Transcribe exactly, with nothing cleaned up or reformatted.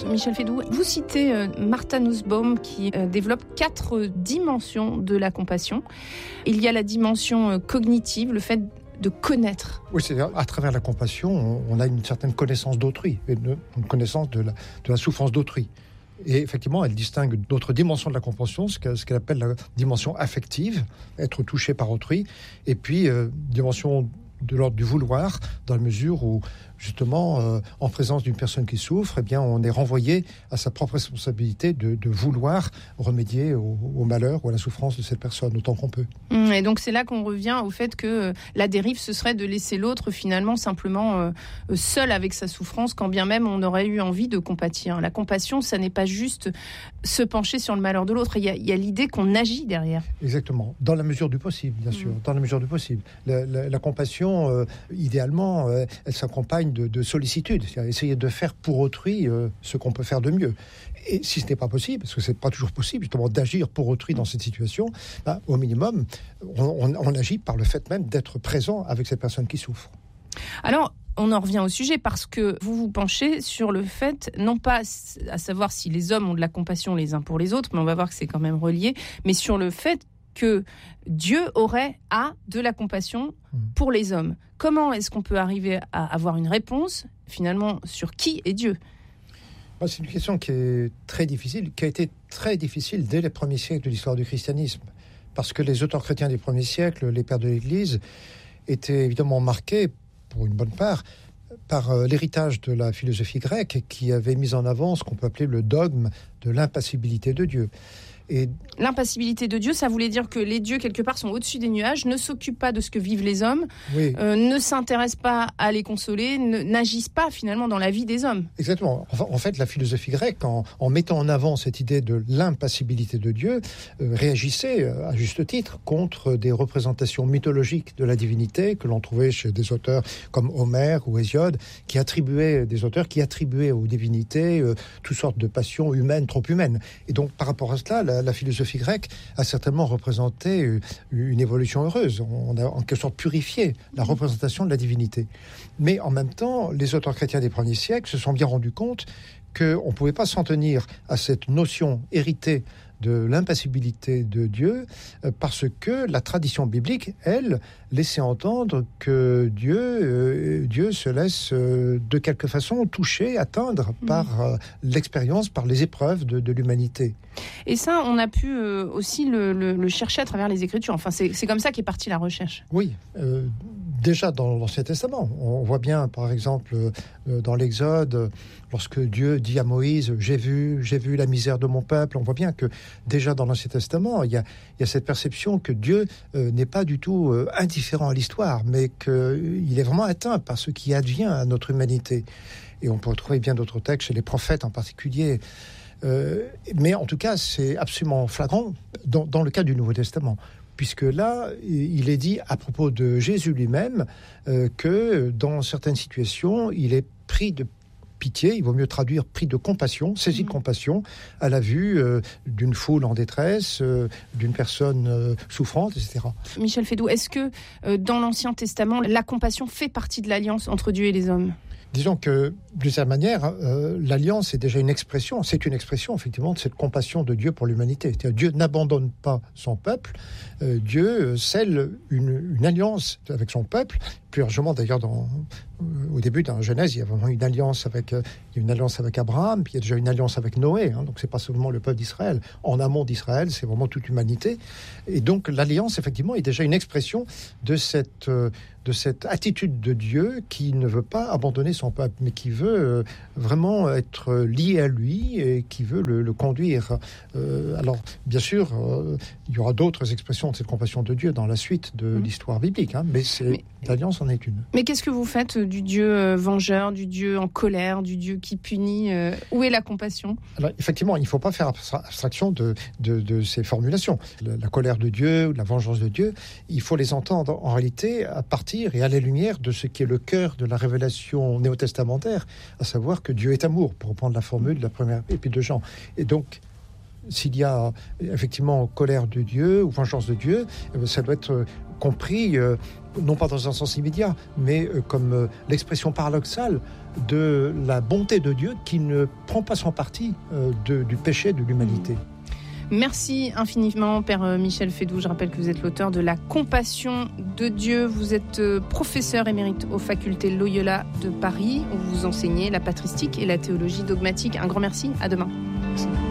Michel Fédoux, vous citez euh, Martha Nussbaum qui euh, développe quatre euh, dimensions de la compassion. Il y a la dimension euh, cognitive, le fait de connaître. Oui, c'est-à-dire à travers la compassion, on a une certaine connaissance d'autrui, une, une connaissance de la, de la souffrance d'autrui. Et effectivement, elle distingue d'autres dimensions de la compassion, ce qu'elle, ce qu'elle appelle la dimension affective, être touché par autrui, et puis euh, dimension de l'ordre du vouloir, dans la mesure où, justement, euh, en présence d'une personne qui souffre, eh bien, on est renvoyé à sa propre responsabilité de, de vouloir remédier au, au malheur ou à la souffrance de cette personne, autant qu'on peut. Et donc, c'est là qu'on revient au fait que la dérive, ce serait de laisser l'autre, finalement, simplement euh, seul avec sa souffrance, quand bien même on aurait eu envie de compatir. La compassion, ça n'est pas juste se pencher sur le malheur de l'autre. Il y a, il y a l'idée qu'on agit derrière. Exactement. Dans la mesure du possible, bien sûr. Mmh. Dans la mesure du possible. La, la, la compassion, Euh, idéalement, euh, elle s'accompagne de, de sollicitude, c'est-à-dire essayer de faire pour autrui euh, ce qu'on peut faire de mieux. Et si ce n'est pas possible, parce que c'est pas toujours possible justement d'agir pour autrui dans cette situation, bah, au minimum, on, on, on agit par le fait même d'être présent avec cette personne qui souffre. Alors, on en revient au sujet parce que vous vous penchez sur le fait, non pas à savoir si les hommes ont de la compassion les uns pour les autres, mais on va voir que c'est quand même relié, mais sur le fait que Dieu aurait, a de la compassion pour les hommes. Comment est-ce qu'on peut arriver à avoir une réponse, finalement, sur qui est Dieu ? C'est une question qui est très difficile, qui a été très difficile dès les premiers siècles de l'histoire du christianisme. Parce que les auteurs chrétiens des premiers siècles, les pères de l'Église, étaient évidemment marqués, pour une bonne part, par euh, l'héritage de la philosophie grecque qui avait mis en avant ce qu'on peut appeler le dogme de l'impassibilité de Dieu. Et l'impassibilité de Dieu, ça voulait dire que les dieux, quelque part, sont au-dessus des nuages, ne s'occupent pas de ce que vivent les hommes, oui. euh, ne s'intéressent pas à les consoler, ne, n'agissent pas, finalement, dans la vie des hommes. Exactement. En fait, la philosophie grecque, en, en mettant en avant cette idée de l'impassibilité de Dieu, euh, réagissait, euh, à juste titre, contre des représentations mythologiques de la divinité que l'on trouvait chez des auteurs comme Homère ou Hésiode, qui attribuaient, des auteurs qui attribuaient aux divinités euh, toutes sortes de passions humaines, trop humaines. Et donc, par rapport à cela, la, la philosophie grecque a certainement représenté une évolution heureuse. On a en quelque sorte purifié la représentation de la divinité. Mais en même temps, les auteurs chrétiens des premiers siècles se sont bien rendus compte qu'on ne pouvait pas s'en tenir à cette notion héritée de l'impassibilité de Dieu, parce que la tradition biblique, elle, laissait entendre que Dieu, euh, Dieu se laisse euh, de quelque façon toucher, atteindre mmh. par euh, l'expérience, par les épreuves de, de l'humanité. Et ça, on a pu euh, aussi le, le, le chercher à travers les Écritures. Enfin, c'est, c'est comme ça qu'est partie la recherche. Oui, euh, déjà dans l'Ancien Testament. On voit bien, par exemple, euh, dans l'Exode, lorsque Dieu dit à Moïse « J'ai vu, j'ai vu la misère de mon peuple », on voit bien que déjà dans l'Ancien Testament, il y a, il y a cette perception que Dieu euh, n'est pas du tout euh, indifférent à l'histoire, mais qu'il euh, est vraiment atteint par ce qui advient à notre humanité. Et on peut retrouver bien d'autres textes, chez les prophètes en particulier. Euh, mais en tout cas, c'est absolument flagrant dans, dans le cas du Nouveau Testament. Puisque là, il est dit à propos de Jésus lui-même euh, que dans certaines situations, il est pris de pitié, il vaut mieux traduire pris de compassion, saisi de compassion, à la vue euh, d'une foule en détresse, euh, d'une personne euh, souffrante, et cetera. Michel Fédoux, est-ce que euh, dans l'Ancien Testament, la compassion fait partie de l'alliance entre Dieu et les hommes ? Disons que, d'une certaine manière, euh, l'alliance est déjà une expression, c'est une expression, effectivement, de cette compassion de Dieu pour l'humanité. C'est-à-dire, Dieu n'abandonne pas son peuple, euh, Dieu scelle une, une alliance avec son peuple. Plus largement, d'ailleurs, dans, euh, au début, dans Genèse, il y a vraiment une alliance avec, euh, il y a une alliance avec Abraham, puis il y a déjà une alliance avec Noé, hein, donc c'est pas seulement le peuple d'Israël. En amont d'Israël, c'est vraiment toute l'humanité. Et donc, l'alliance, effectivement, est déjà une expression de cette... Euh, de cette attitude de Dieu qui ne veut pas abandonner son peuple, mais qui veut euh, vraiment être lié à lui et qui veut le, le conduire. Euh, alors, bien sûr, euh, il y aura d'autres expressions de cette compassion de Dieu dans la suite de mmh. l'histoire biblique, hein, mais, c'est, mais l'alliance en est une. Mais qu'est-ce que vous faites du Dieu euh, vengeur, du Dieu en colère, du Dieu qui punit euh, Où est la compassion ? Alors, effectivement, il ne faut pas faire abstraction de, de, de ces formulations. La, la colère de Dieu, la vengeance de Dieu, il faut les entendre en réalité à partir et à la lumière de ce qui est le cœur de la révélation néo-testamentaire, à savoir que Dieu est amour, pour reprendre la formule de la première épître de Jean. Et donc, s'il y a effectivement colère de Dieu ou vengeance de Dieu, ça doit être compris, euh, non pas dans un sens immédiat, mais euh, comme euh, l'expression paradoxale de la bonté de Dieu qui ne prend pas son parti euh, de, du péché de l'humanité. Merci infiniment, Père Michel Fédoux. Je rappelle que vous êtes l'auteur de La Compassion de Dieu. Vous êtes professeur émérite aux facultés Loyola de Paris, où vous enseignez la patristique et la théologie dogmatique. Un grand merci. À demain. Merci.